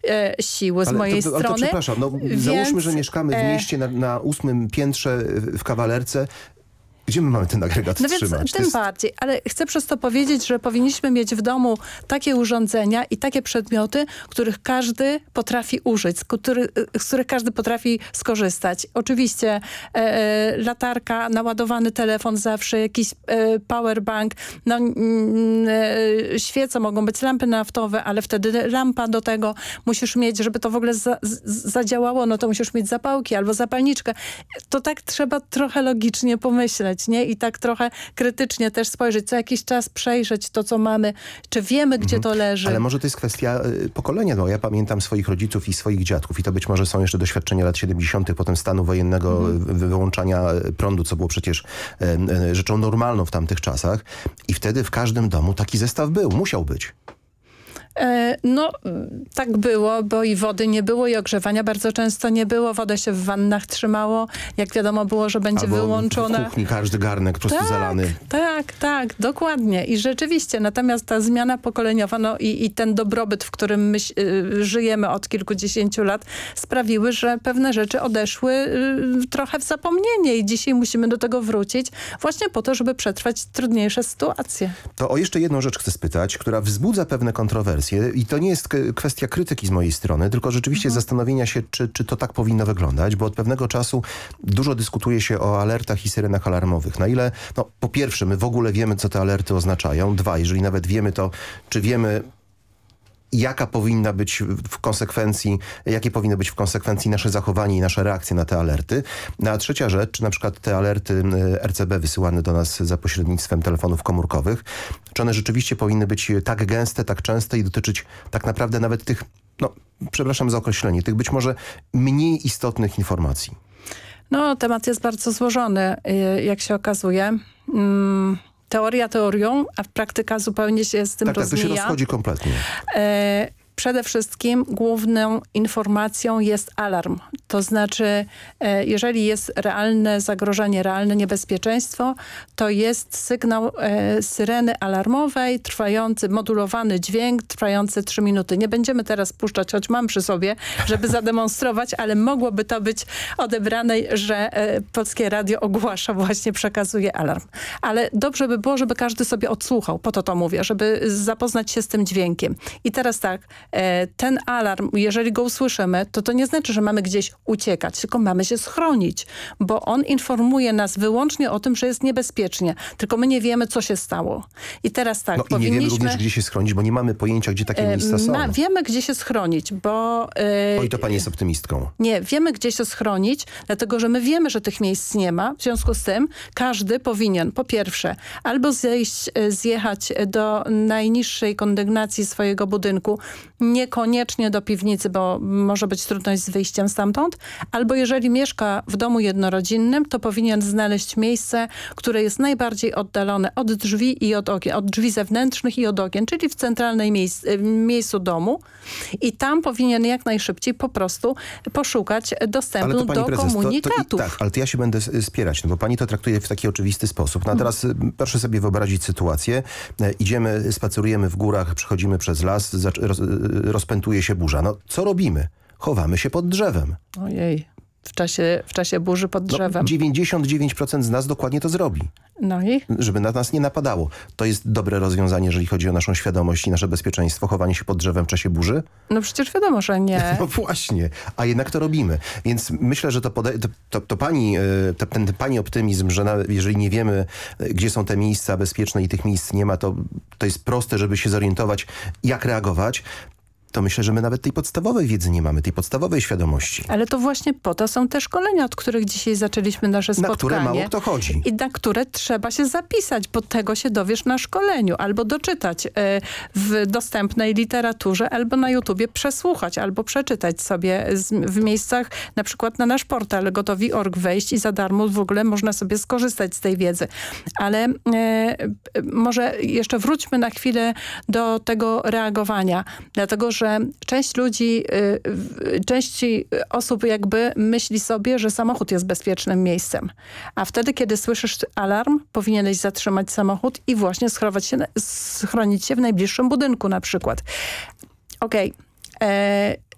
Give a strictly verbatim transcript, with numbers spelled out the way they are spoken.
e, siły z ale mojej to, strony. Ale to przepraszam, no, Więc, załóżmy, że mieszkamy w mieście na, na ósmym piętrze w Kawalerce. Gdzie my mamy ten agregat no trzymać? Więc tym jest... bardziej, ale chcę przez to powiedzieć, że powinniśmy mieć w domu takie urządzenia i takie przedmioty, których każdy potrafi użyć, z, który, z których każdy potrafi skorzystać. Oczywiście e, latarka, naładowany telefon zawsze, jakiś e, powerbank, no, e, świece mogą być, lampy naftowe, ale wtedy lampa do tego musisz mieć, żeby to w ogóle za, z, zadziałało, no to musisz mieć zapałki albo zapalniczkę. To tak trzeba trochę logicznie pomyśleć. Nie? I tak trochę krytycznie też spojrzeć, co jakiś czas przejrzeć to, co mamy, czy wiemy, gdzie mhm. to leży. Ale może to jest kwestia y, pokolenia, no ja pamiętam swoich rodziców i swoich dziadków i to być może są jeszcze doświadczenia lat siedemdziesiątych, potem stanu wojennego, mhm. wyłączania prądu, co było przecież y, y, rzeczą normalną w tamtych czasach i wtedy w każdym domu taki zestaw był, musiał być. No, tak było, bo i wody nie było, i ogrzewania bardzo często nie było. Wodę się w wannach trzymało. Jak wiadomo było, że będzie albo wyłączona. w kuchni każdy garnek po prostu tak, zalany. Tak, tak, dokładnie. I rzeczywiście, natomiast ta zmiana pokoleniowa no i, i ten dobrobyt, w którym my y, żyjemy od kilkudziesięciu lat, sprawiły, że pewne rzeczy odeszły y, trochę w zapomnienie i dzisiaj musimy do tego wrócić właśnie po to, żeby przetrwać trudniejsze sytuacje. To o jeszcze jedną rzecz chcę spytać, która wzbudza pewne kontrowersje i to nie jest kwestia krytyki z mojej strony, tylko rzeczywiście mhm. zastanowienia się, czy, czy to tak powinno wyglądać, bo od pewnego czasu dużo dyskutuje się o alertach i syrenach alarmowych. Na ile, no po pierwsze, my w ogóle wiemy, co te alerty oznaczają. Dwa, jeżeli nawet wiemy to, czy wiemy, jaka powinna być w konsekwencji, jakie powinno być w konsekwencji nasze zachowanie i nasze reakcje na te alerty. No, a trzecia rzecz, czy na przykład te alerty R C B wysyłane do nas za pośrednictwem telefonów komórkowych, czy one rzeczywiście powinny być tak gęste, tak częste i dotyczyć tak naprawdę nawet tych, no przepraszam za określenie, tych być może mniej istotnych informacji. No, temat jest bardzo złożony, jak się okazuje. Hmm. Teoria teorią, a praktyka zupełnie się z tym tak, rozmija. Tak, to się rozchodzi kompletnie. E, przede wszystkim główną informacją jest alarm. To znaczy, e, jeżeli jest realne zagrożenie, realne niebezpieczeństwo, to jest sygnał e, syreny alarmowej, trwający, modulowany dźwięk, trwający trzy minuty. Nie będziemy teraz puszczać, choć mam przy sobie, żeby zademonstrować, ale mogłoby to być odebrane, że e, Polskie Radio ogłasza, właśnie przekazuje alarm. Ale dobrze by było, żeby każdy sobie odsłuchał, po to to mówię, żeby zapoznać się z tym dźwiękiem. I teraz tak, ten alarm, jeżeli go usłyszymy, to to nie znaczy, że mamy gdzieś uciekać, tylko mamy się schronić, bo on informuje nas wyłącznie o tym, że jest niebezpiecznie, tylko my nie wiemy, co się stało. I teraz tak, no i nie wiemy również, gdzie się schronić, bo nie mamy pojęcia, gdzie takie miejsca są. Ma, wiemy, gdzie się schronić, bo... Yy, Oj, to pani jest optymistką. Nie, wiemy, gdzie się schronić, dlatego, że my wiemy, że tych miejsc nie ma. W związku z tym każdy powinien, po pierwsze, albo zejść, zjechać do najniższej kondygnacji swojego budynku, niekoniecznie do piwnicy, bo może być trudność z wyjściem stamtąd, albo jeżeli mieszka w domu jednorodzinnym, to powinien znaleźć miejsce, które jest najbardziej oddalone od drzwi i od okien, od drzwi zewnętrznych i od okien, czyli w centralnej miejsc, miejscu domu i tam powinien jak najszybciej po prostu poszukać dostępu do prezes, komunikatów. To, to i, tak, ale to ja się będę spierać, no bo pani to traktuje w taki oczywisty sposób. No a teraz hmm. proszę sobie wyobrazić sytuację. Idziemy, spacerujemy w górach, przechodzimy przez las, roz, rozpętuje się burza. No co robimy? Chowamy się pod drzewem. Ojej. W czasie, w czasie burzy pod drzewem. No, dziewięćdziesiąt dziewięć procent z nas dokładnie to zrobi. No i? Żeby na nas nie napadało. To jest dobre rozwiązanie, jeżeli chodzi o naszą świadomość i nasze bezpieczeństwo, chowanie się pod drzewem w czasie burzy? No przecież wiadomo, że nie. No właśnie, a jednak to robimy. Więc myślę, że to, to, to, to pani, to, ten pani optymizm, że na, jeżeli nie wiemy, gdzie są te miejsca bezpieczne i tych miejsc nie ma, to, to jest proste, żeby się zorientować, jak reagować. To myślę, że my nawet tej podstawowej wiedzy nie mamy, tej podstawowej świadomości. Ale to właśnie po to są te szkolenia, od których dzisiaj zaczęliśmy nasze spotkanie. Na które mało kto chodzi. I na które trzeba się zapisać, bo tego się dowiesz na szkoleniu, albo doczytać y, w dostępnej literaturze, albo na YouTubie przesłuchać, albo przeczytać sobie z, w miejscach, na przykład na nasz portal gotowi kropka org wejść i za darmo w ogóle można sobie skorzystać z tej wiedzy. Ale y, y, może jeszcze wróćmy na chwilę do tego reagowania, dlatego, że że część ludzi, część osób jakby myśli sobie, że samochód jest bezpiecznym miejscem. A wtedy, kiedy słyszysz alarm, powinieneś zatrzymać samochód i właśnie schrować się, schronić się w najbliższym budynku na przykład. Okej. Okay.